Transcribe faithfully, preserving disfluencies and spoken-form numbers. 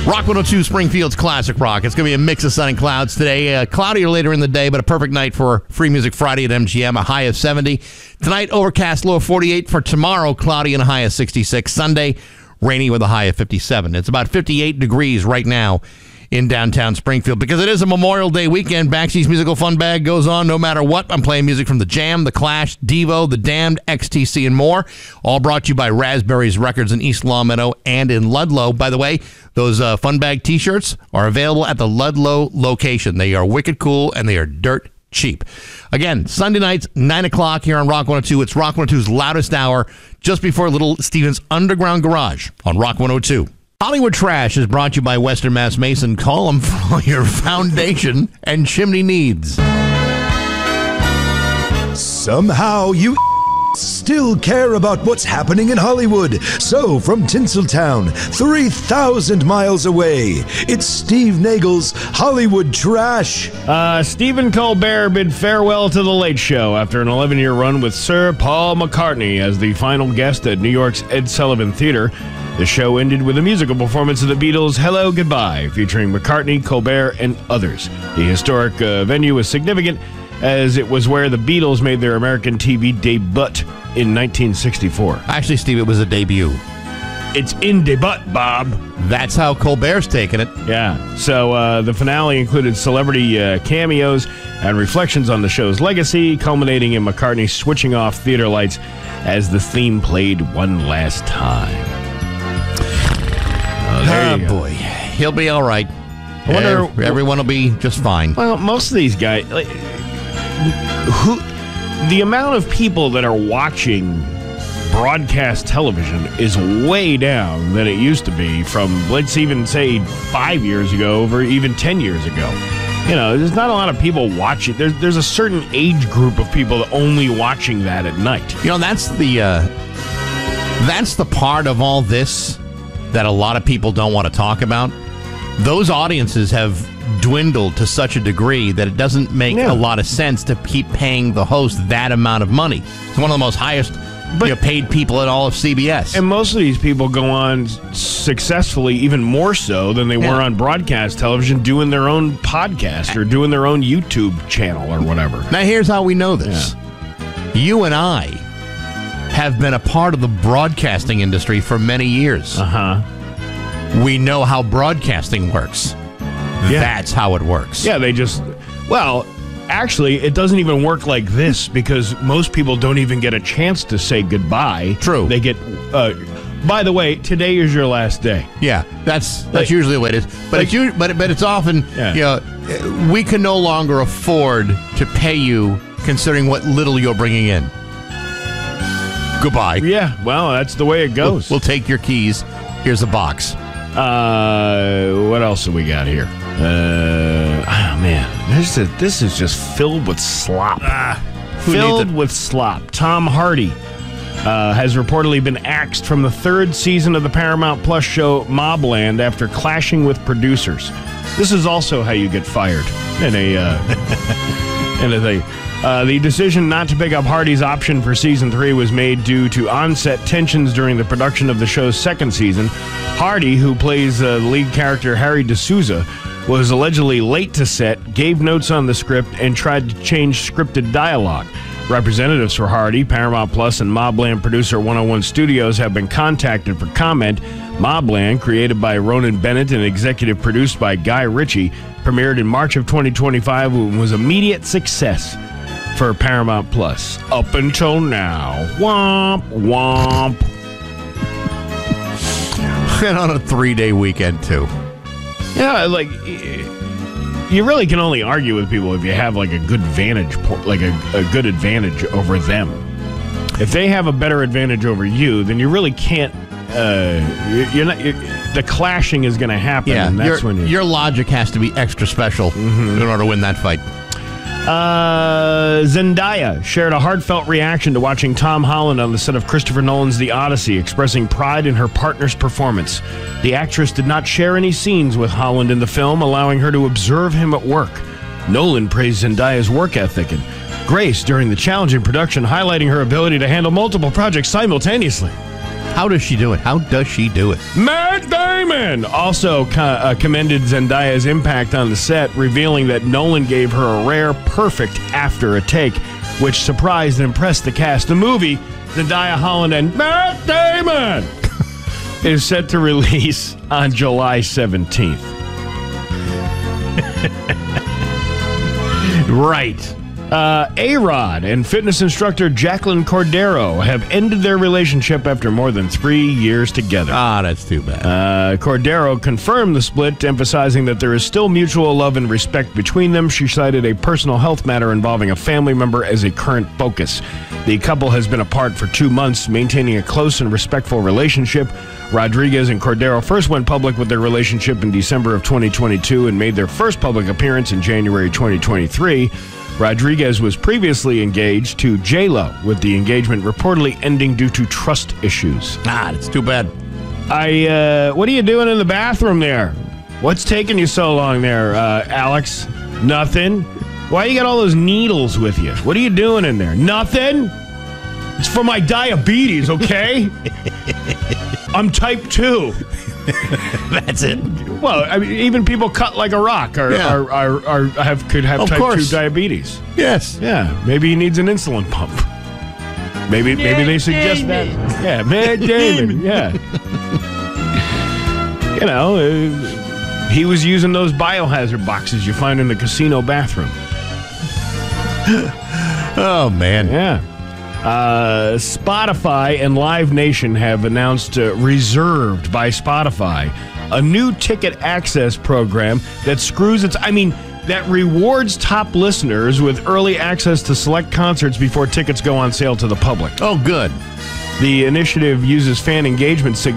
Rock one oh two Springfield's Classic Rock. It's going to be a mix of sun and clouds today. Uh, cloudier later in the day, but a perfect night for Free Music Friday at M G M, a high of seventy. Tonight, overcast, low of forty-eight. For tomorrow, cloudy and a high of sixty-six. Sunday, rainy with a high of fifty-seven. It's about fifty-eight degrees right now in downtown Springfield. Because it is a Memorial Day weekend, Baxi's Musical Fun Bag goes on no matter what. I'm playing music from The Jam, The Clash, Devo, The Damned, X T C, and more. All brought to you by Raspberries Records in East Longmeadow and in Ludlow. By the way, those uh, Fun Bag t-shirts are available at the Ludlow location. They are wicked cool, and they are dirt cheap. Again, Sunday nights, nine o'clock here on Rock one oh two. It's Rock one oh two's loudest hour, just before Little Steven's Underground Garage on Rock one oh two. Hollywood Trash is brought to you by Western Mass Mason. Call them for all your foundation and chimney needs. Somehow you still care about what's happening in Hollywood. So, from Tinseltown, three thousand miles away, it's Steve Nagel's Hollywood Trash. Uh, Stephen Colbert bid farewell to The Late Show after an eleven-year run with Sir Paul McCartney as the final guest at New York's Ed Sullivan Theater. The show ended with a musical performance of the Beatles' Hello, Goodbye, featuring McCartney, Colbert, and others. The historic uh, venue was significant as it was where the Beatles made their American T V debut in nineteen sixty-four. Actually, Steve, it was a debut. It's in debut, Bob. That's how Colbert's taking it. Yeah. So uh, the finale included celebrity uh, cameos and reflections on the show's legacy, culminating in McCartney switching off theater lights as the theme played one last time. Oh, there oh you go. boy. He'll be all right. I wonder, Ev- everyone will be just fine. Well, most of these guys, like, who, the amount of people that are watching broadcast television is way down than it used to be from, let's even say, five years ago or even ten years ago. You know, there's not a lot of people watching. There's there's a certain age group of people that only watching that at night. You know, that's the uh, that's the part of all this that a lot of people don't want to talk about. Those audiences have dwindled to such a degree that it doesn't make Yeah. a lot of sense to keep paying the host that amount of money. It's one of the most highest But- you know, paid people in all of C B S. And most of these people go on successfully, even more so than they Yeah. were on broadcast television, doing their own podcast or doing their own YouTube channel or whatever. Now, here's how we know this. You and I have been a part of the broadcasting industry for many years. Uh-huh. We know how broadcasting works. Yeah. That's how it works. Yeah, they just, well, actually, it doesn't even work like this because most people don't even get a chance to say goodbye. True. They get, uh, by the way, today is your last day. Yeah, that's that's Like- usually the way it is. But like- it's u- but but it's often Yeah. you know we can no longer afford to pay you considering what little you're bringing in. Goodbye. Yeah, well, that's the way it We'll, goes. we'll take your keys. Here's a box. Uh, what else have we got here? Uh, oh man, this is this is just filled with slop. who filled needs it? with slop. Tom Hardy uh, has reportedly been axed from the third season of the Paramount Plus show Mobland after clashing with producers. This is also how you get fired in a uh, in a thing. Uh, the decision not to pick up Hardy's option for season three was made due to on-set tensions during the production of the show's second season. Hardy, who plays uh, the lead character Harry D'Souza, was allegedly late to set, gave notes on the script, and tried to change scripted dialogue. Representatives for Hardy, Paramount Plus, and Mobland producer one oh one Studios have been contacted for comment. Mobland, created by Ronan Bennett and executive produced by Guy Ritchie, premiered in March of twenty twenty-five and was immediate success for Paramount Plus. Up until now. Womp, womp. And on a three-day weekend, too. Yeah, like, you really can only argue with people if you have, like, a good vantage point, like a, a good advantage over them. If they have a better advantage over you, then you really can't, uh, you- you're not, you the clashing is going to happen, Yeah, and that's your, when you... your logic has to be extra special Mm-hmm. in order to win that fight. Uh, Zendaya shared a heartfelt reaction to watching Tom Holland on the set of Christopher Nolan's The Odyssey, expressing pride in her partner's performance. The actress did not share any scenes with Holland in the film, allowing her to observe him at work. Nolan praised Zendaya's work ethic and grace during the challenging production, highlighting her ability to handle multiple projects simultaneously. How does she do it? How does she do it? Matt Damon also co- uh, commended Zendaya's impact on the set, revealing that Nolan gave her a rare perfect after a take, which surprised and impressed the cast. The movie, Zendaya, Holland, and Matt Damon, is set to release on July seventeenth. Right. Uh, A-Rod and fitness instructor Jacqueline Cordero have ended their relationship after more than three years together. Ah, that's too bad. Uh, Cordero confirmed the split, emphasizing that there is still mutual love and respect between them. She cited a personal health matter involving a family member as a current focus. The couple has been apart for two months, maintaining a close and respectful relationship. Rodriguez and Cordero first went public with their relationship in December of twenty twenty-two and made their first public appearance in January twenty twenty-three. Rodriguez was previously engaged to J-Lo, with the engagement reportedly ending due to trust issues. Ah, that's too bad. I, uh, what are you doing in the bathroom there? What's taking you so long there, uh, Alex? Nothing. Why you got all those needles with you? What are you doing in there? Nothing. It's for my diabetes, okay? I'm type two. That's it. Well, I mean, even people cut like a rock are, Yeah. are, are, are have could have Of type course. two diabetes. Yes. Yeah, maybe he needs an insulin pump. Maybe maybe they suggest that. Yeah, Matt Damon. Yeah. You know, uh, he was using those biohazard boxes you find in the casino bathroom. Oh, man. Yeah. Uh, Spotify and Live Nation have announced uh, Reserved by Spotify, a new ticket access program that screws its... I mean, that rewards top listeners with early access to select concerts before tickets go on sale to the public. Oh, good. The initiative uses fan engagement signals